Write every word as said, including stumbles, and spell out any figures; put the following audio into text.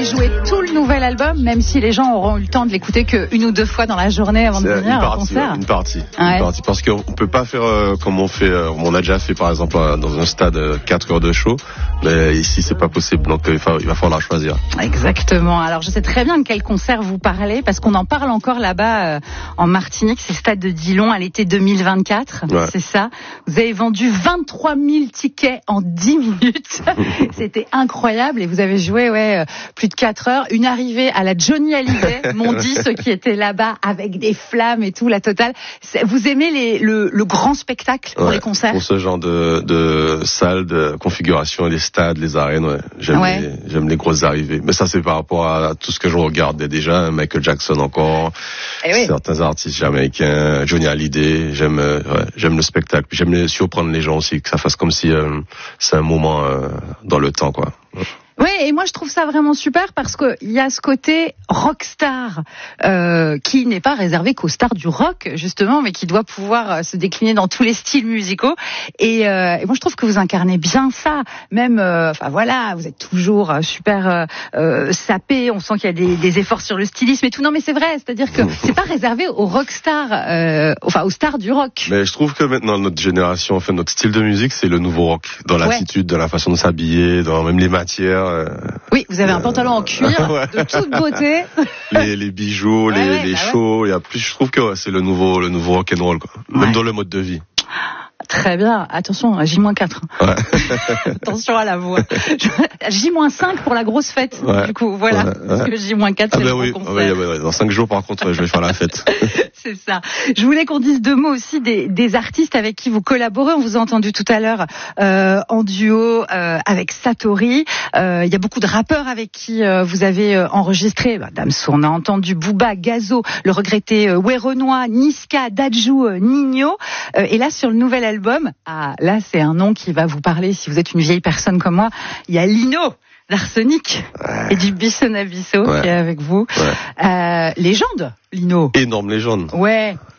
jouer tout le nouvel album, même si les gens auront eu le temps de l'écouter qu'une ou deux fois dans la journée avant de venir une partie, au concert. Ouais, une partie, ouais. une partie, parce qu'on peut pas faire euh, comme on fait, euh, on a déjà fait par exemple euh, dans un stade euh, quatre heures de show, mais ici c'est pas possible, donc euh, il, va, il va falloir choisir. Exactement. Alors je sais très bien de quel concert vous parlez, parce qu'on en parle encore là-bas euh, en Martinique, c'est le stade de Dillon à l'été deux mille vingt-quatre, ouais. C'est ça. Vous avez vendu vingt-trois mille tickets en dix minutes, c'était incroyable, et vous avez joué ouais, euh, plus de quatre heures, une arrivée à la Johnny Hallyday, m'ont dit ceux qui étaient là-bas, avec des flammes et tout, la totale. Vous aimez les, le, le grand spectacle pour ouais, les concerts? Pour ce genre de, de salles, de configuration, les stades, les arènes, ouais. J'aime, ouais. les, j'aime les grosses arrivées. Mais ça, c'est par rapport à tout ce que je regardais déjà, Michael Jackson encore, eh oui. certains artistes jamaïcains, Johnny Hallyday. J'aime, ouais, j'aime le spectacle. J'aime les, surprendre les gens aussi, que ça fasse comme si euh, c'est un moment euh, dans le temps, quoi. Ouais. Oui, et moi je trouve ça vraiment super parce que il y a ce côté rockstar euh, qui n'est pas réservé qu'aux stars du rock justement, mais qui doit pouvoir se décliner dans tous les styles musicaux. Et, euh, et moi je trouve que vous incarnez bien ça. Même, enfin euh, voilà, vous êtes toujours super euh, euh, sapé. On sent qu'il y a des, des efforts sur le stylisme et tout. Non, mais c'est vrai, c'est-à-dire que c'est pas réservé aux rockstars, euh, enfin aux stars du rock. Mais je trouve que maintenant notre génération, enfin notre style de musique, c'est le nouveau rock, dans l'attitude, ouais. dans la façon de s'habiller, dans même les matières. Oui, vous avez un pantalon en cuir ouais. de toute beauté. Les, les bijoux, ouais, les, ouais, les bah shows, il ouais. y a plus. Je trouve que ouais, c'est le nouveau, le nouveau rock and roll, quoi. Même ouais. dans le mode de vie. Très bien. Attention, J moins quatre. Ouais. Attention à la voix. J moins cinq pour la grosse fête. Ouais. Du coup, voilà. Ouais, ouais. Parce que J moins quatre, ah c'est ben le oui. concert. Ouais, ouais, ouais. Dans cinq jours, par contre, je vais faire la fête. C'est ça. Je voulais qu'on dise deux mots aussi des, des artistes avec qui vous collaborez. On vous a entendu tout à l'heure euh, en duo euh, avec Satori. Euh, il y a beaucoup de rappeurs avec qui euh, vous avez euh, enregistré. Bah, Damso, on a entendu Booba, Gazo, le regretté euh, Werenoi, Niska, Dadju, euh, Nino. Euh, et là, sur le nouvel album, ah, là, c'est un nom qui va vous parler si vous êtes une vieille personne comme moi. Il y a Lino d'Arsenic ouais. et du Bissonne Abisso ouais. qui est avec vous. Ouais. Euh, légende, Lino. Énorme légende. Ouais.